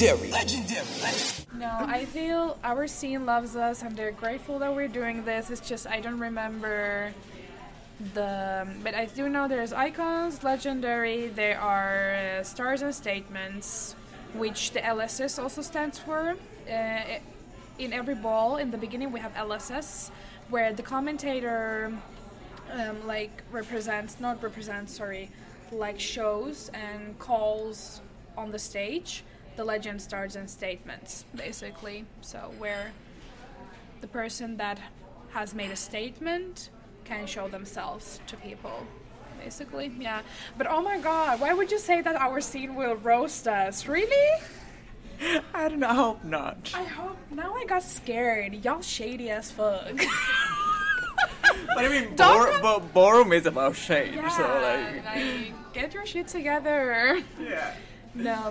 No, I feel our scene loves us and they're grateful that we're doing this. It's just I don't remember but I do know there's icons, legendary, there are stars and statements, which the LSS also stands for. In every ball, in the beginning, we have LSS, where the commentator shows and calls on the stage the legend, stars, and statements, basically. So where the person that has made a statement can show themselves to people, basically. Yeah. But oh my god, why would you say that our scene will roast us? Really? I don't know, I hope not. I hope. Now I got scared. Y'all shady as fuck. But I mean, Ballroom is about shade, yeah, so like... get your shit together. Yeah. No,